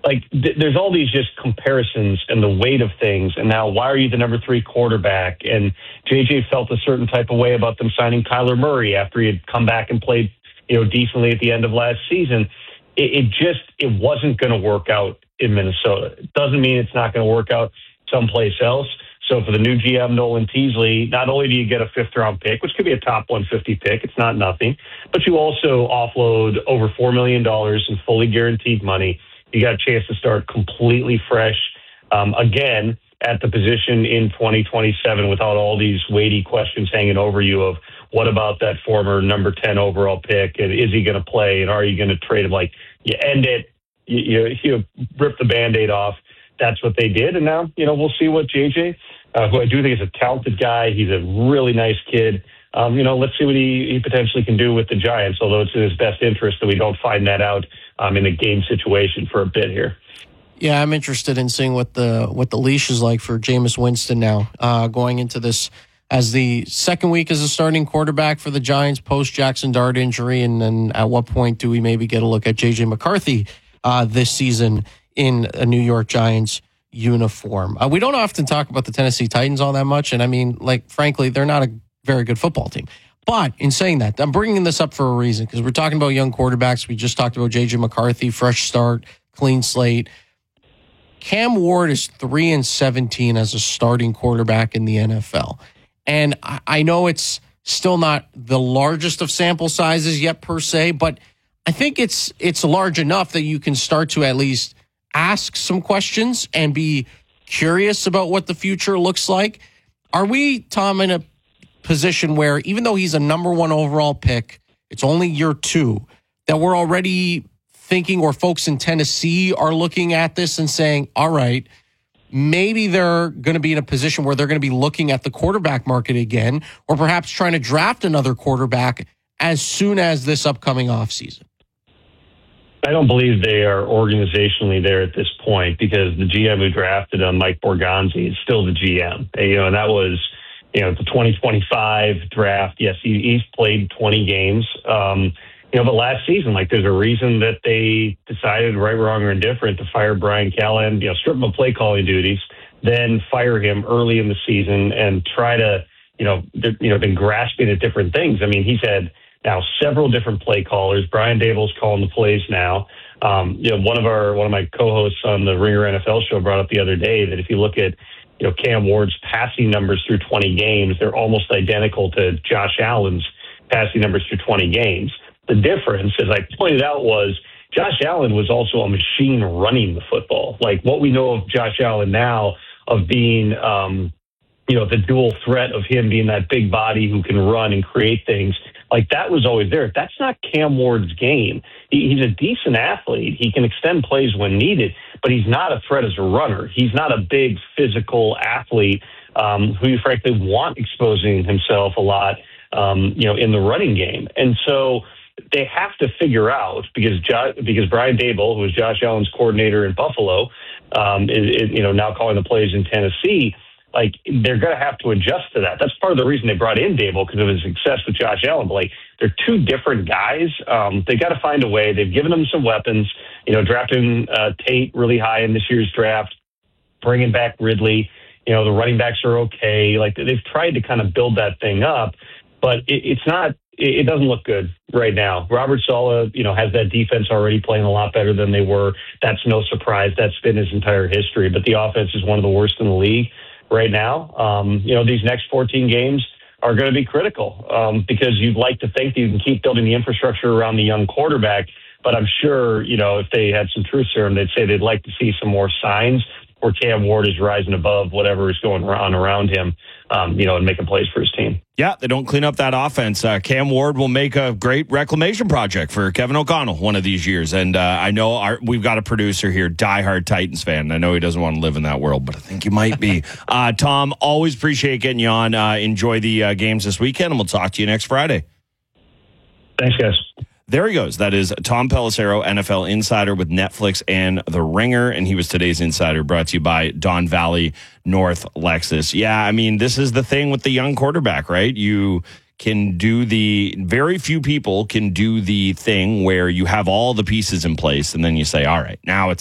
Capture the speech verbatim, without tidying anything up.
like th- there's all these just comparisons and the weight of things. And now, why are you the number three quarterback? And J J felt a certain type of way about them signing Kyler Murray after he had come back and played, you know, decently at the end of last season. It, it just it wasn't going to work out in Minnesota. It doesn't mean it's not going to work out someplace else. So for the new G M, Nolan Teasley, not only do you get a fifth-round pick, which could be a top one fifty pick, it's not nothing, but you also offload over four million dollars in fully guaranteed money. You got a chance to start completely fresh um, again at the position in twenty twenty-seven without all these weighty questions hanging over you of what about that former number ten overall pick, and is he going to play, and are you going to trade him? Like, you end it, you, you, you rip the Band-Aid off. That's what they did, and now, you know, we'll see what J J, uh, who I do think is a talented guy, he's a really nice kid. Um, you know, let's see what he, he potentially can do with the Giants, although it's in his best interest that we don't find that out um, in a game situation for a bit here. Yeah, I'm interested in seeing what the what the leash is like for Jameis Winston now, uh, going into this as the second week as a starting quarterback for the Giants post Jackson Dart injury, and then at what point do we maybe get a look at J J McCarthy uh, this season in a New York Giants uniform? Uh, we don't often talk about the Tennessee Titans all that much, and I mean, like, frankly, they're not a very good football team. But in saying that, I'm bringing this up for a reason, because we're talking about young quarterbacks. We just talked about J J McCarthy, fresh start, clean slate. Cam Ward is three and seventeen as a starting quarterback in the N F L. And I know it's still not the largest of sample sizes yet per se, but I think it's it's large enough that you can start to at least ask some questions and be curious about what the future looks like. Are we, Tom, in a position where even though he's a number one overall pick, it's only year two, that we're already thinking, or folks in Tennessee are looking at this and saying, all right, maybe they're going to be in a position where they're going to be looking at the quarterback market again, or perhaps trying to draft another quarterback as soon as this upcoming offseason? I don't believe they are organizationally there at this point, because the G M who drafted him, Mike Borgonzi, is still the G M. And, you know, and that was, you know, the twenty twenty-five draft. Yes, he, he's played twenty games. Um, You know, but last season, like, there's a reason that they decided, right, wrong, or indifferent, to fire Brian Callahan, you know, strip him of play calling duties, then fire him early in the season and try to, you know, you know, been grasping at different things. I mean, he's had now several different play callers. Brian Daboll's calling the plays now. Um, you know, one of our one of my co-hosts on the Ringer N F L show brought up the other day that if you look at, you know, Cam Ward's passing numbers through twenty games, they're almost identical to Josh Allen's passing numbers through twenty games. The difference, as I pointed out, was Josh Allen was also a machine running the football. Like, what we know of Josh Allen now, of being, um, you know, the dual threat of him being that big body who can run and create things, like, that was always there. That's not Cam Ward's game. He, he's a decent athlete. He can extend plays when needed, but he's not a threat as a runner. He's not a big physical athlete um, who you frankly want exposing himself a lot, um, you know, in the running game. And so they have to figure out, because jo- because Brian Daboll, who was Josh Allen's coordinator in Buffalo, um, is, is you know now calling the plays in Tennessee. Like, they're going to have to adjust to that. That's part of the reason they brought in Daboll, because of his success with Josh Allen. But, like, they're two different guys. Um, they got to find a way. They've given them some weapons. You know, drafting uh, Tate really high in this year's draft, bringing back Ridley. You know, the running backs are okay. Like, they've tried to kind of build that thing up, but it, it's not. It doesn't look good right now. Robert Saleh, you know, has that defense already playing a lot better than they were. That's no surprise. That's been his entire history. But the offense is one of the worst in the league right now. Um, you know, these next fourteen games are going to be critical um, because you'd like to think that you can keep building the infrastructure around the young quarterback. But I'm sure, you know, if they had some truth serum, they'd say they'd like to see some more signs where Cam Ward is rising above whatever is going on around him, um, you know, and making plays for his team. Yeah, they don't clean up that offense. Uh, Cam Ward will make a great reclamation project for Kevin O'Connell one of these years. And uh, I know our, we've got a producer here, diehard Titans fan. I know he doesn't want to live in that world, but I think you might be. uh, Tom, always appreciate getting you on. Uh, enjoy the uh, games this weekend, and we'll talk to you next Friday. Thanks, guys. There he goes. That is Tom Pelissero, N F L insider with Netflix and The Ringer, and he was today's insider, brought to you by Don Valley North Lexus. Yeah, I mean, this is the thing with the young quarterback, right? You can do the, very few people can do the thing where you have all the pieces in place, and then you say, all right, now it's